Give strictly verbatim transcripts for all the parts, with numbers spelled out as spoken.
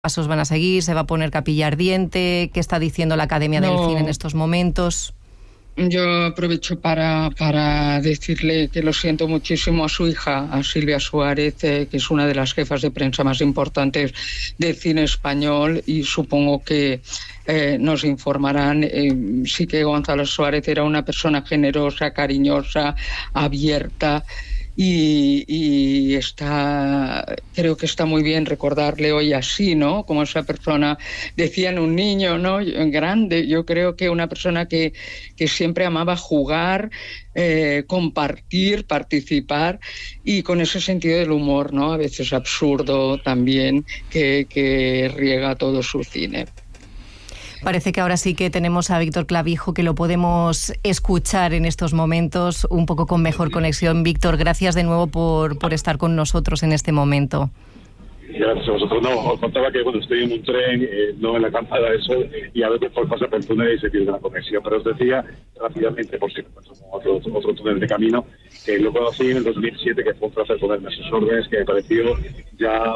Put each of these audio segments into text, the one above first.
pasos van a seguir? ¿Se va a poner capilla ardiente? ¿Qué está diciendo la Academia no. del Cine en estos momentos? Yo aprovecho para, para decirle que lo siento muchísimo a su hija, a Silvia Suárez, eh, que es una de las jefas de prensa más importantes del cine español, y supongo que eh, nos informarán. Eh, sí que Gonzalo Suárez era una persona generosa, cariñosa, abierta. Y, y está, creo que está muy bien recordarle hoy así, ¿no? Como esa persona, decían un niño, ¿no? Grande. Yo creo que una persona que, que siempre amaba jugar, eh, compartir, participar, y con ese sentido del humor, ¿no? A veces absurdo también, que, que riega todo su cine. Parece que ahora sí que tenemos a Víctor Clavijo, que lo podemos escuchar en estos momentos un poco con mejor conexión. Víctor, gracias de nuevo por, por estar con nosotros en este momento. Gracias a vosotros. No, os contaba que bueno, estoy en un tren, eh, no en la campana de sol, y a veces por pasar por el túnel y se pierde la conexión. Pero os decía rápidamente, por si pasamos otro, otro túnel de camino, que lo conocí en el dos mil siete, que fue un placer ponerme a sus órdenes, que me pareció ya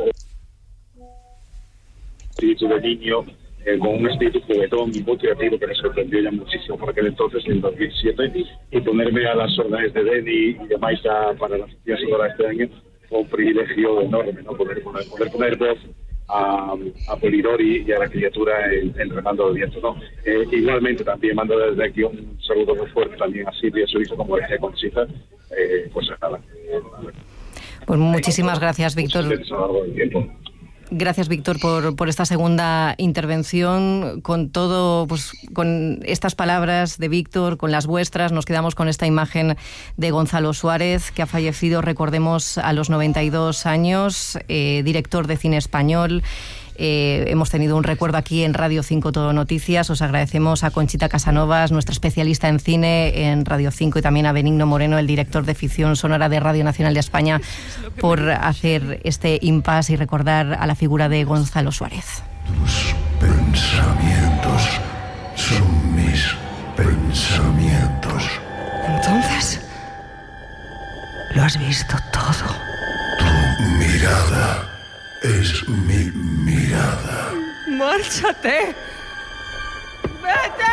espíritu de niño, Eh, con un espíritu juguetón y muy creativo que me sorprendió ya muchísimo por aquel entonces, en el dos mil siete, y ponerme a las órdenes de Denny y de Maika para la sección sonora este año fue un privilegio enorme, ¿no? Poder poner, poder poner voz a, a Polidori y a la criatura en, en Remando del Viento, ¿no? Eh, igualmente también mando desde aquí un saludo muy fuerte también a Silvia, su hijo, como decía Conchita, eh, pues nada. Pues muchísimas gracias, Víctor. Gracias, Víctor, por, por esta segunda intervención. Con todo, pues con estas palabras de Víctor, con las vuestras, nos quedamos con esta imagen de Gonzalo Suárez, que ha fallecido, recordemos, a los noventa y dos años, eh, director de cine español. Eh, hemos tenido un recuerdo aquí en Radio cinco Todo Noticias. Os agradecemos a Conchita Casanovas, nuestra especialista en cine en Radio cinco, y también a Benigno Moreno, el director de ficción sonora de Radio Nacional de España, por hacer este impasse y recordar a la figura de Gonzalo Suárez. Tus pensamientos son mis pensamientos. Entonces, lo has visto todo. Tu mirada es mi mirada. ¡Márchate! ¡Vete!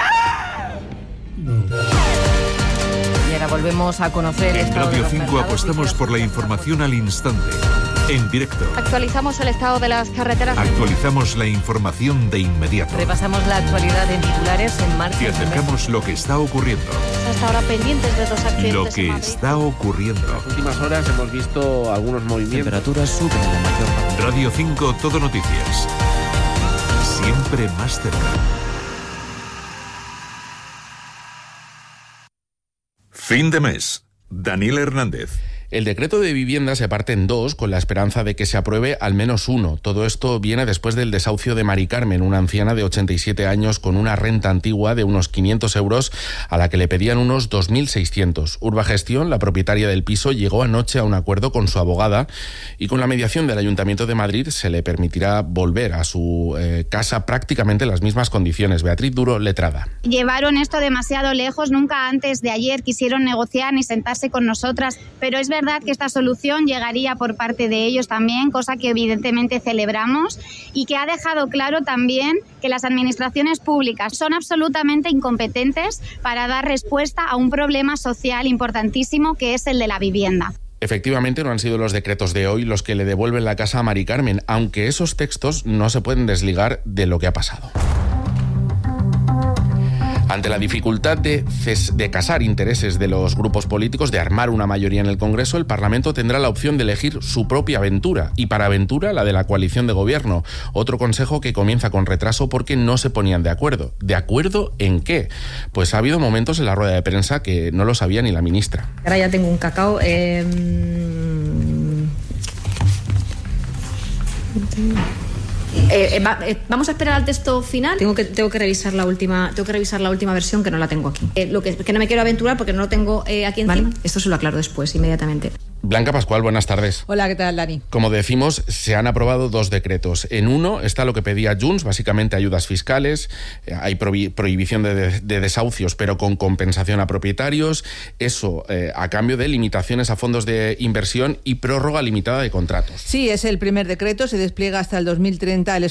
Y ahora volvemos a conocer... En Radio cinco apostamos por la información al instante, en directo. Actualizamos el estado de las carreteras. Actualizamos la información de inmediato. Repasamos la actualidad en titulares en marcha. Te acercamos lo que está ocurriendo. Hasta ahora pendientes de dos accidentes. Lo que está ocurriendo. En las últimas horas hemos visto algunos movimientos. Temperaturas suben en la mayor parte. Radio cinco Todo Noticias. Siempre más cerca. Fin de mes. Daniel Hernández. El decreto de vivienda se parte en dos, con la esperanza de que se apruebe al menos uno. Todo esto viene después del desahucio de Mari Carmen, una anciana de ochenta y siete años con una renta antigua de unos quinientos euros, a la que le pedían unos dos mil seiscientos. Urba Gestión, la propietaria del piso, llegó anoche a un acuerdo con su abogada, y con la mediación del Ayuntamiento de Madrid se le permitirá volver a su eh, casa prácticamente en las mismas condiciones. Beatriz Duro, letrada. Llevaron esto demasiado lejos, nunca antes de ayer quisieron negociar ni sentarse con nosotras, pero es verdad que esta solución llegaría por parte de ellos también, cosa que evidentemente celebramos, y que ha dejado claro también que las administraciones públicas son absolutamente incompetentes para dar respuesta a un problema social importantísimo, que es el de la vivienda. Efectivamente, no han sido los decretos de hoy los que le devuelven la casa a Mari Carmen, aunque esos textos no se pueden desligar de lo que ha pasado. Ante la dificultad de, de casar intereses de los grupos políticos, de armar una mayoría en el Congreso, el Parlamento tendrá la opción de elegir su propia aventura, y para aventura la de la coalición de gobierno. Otro consejo que comienza con retraso porque no se ponían de acuerdo. ¿De acuerdo en qué? Pues ha habido momentos en la rueda de prensa que no lo sabía ni la ministra. Ahora ya tengo un cacao... Eh... Eh, eh, va, eh, vamos a esperar al texto final. Tengo que tengo que revisar la última tengo que revisar la última versión, que no la tengo aquí. Eh, lo que, que no me quiero aventurar porque no lo tengo eh, aquí encima. Vale, esto se lo aclaro después, inmediatamente. Blanca Pascual, buenas tardes. Hola, ¿qué tal, Dani? Como decimos, se han aprobado dos decretos. En uno está lo que pedía Junts, básicamente ayudas fiscales, hay prohibición de, de, de desahucios, pero con compensación a propietarios, eso eh, a cambio de limitaciones a fondos de inversión y prórroga limitada de contratos. Sí, es el primer decreto, se despliega hasta el dos mil treinta el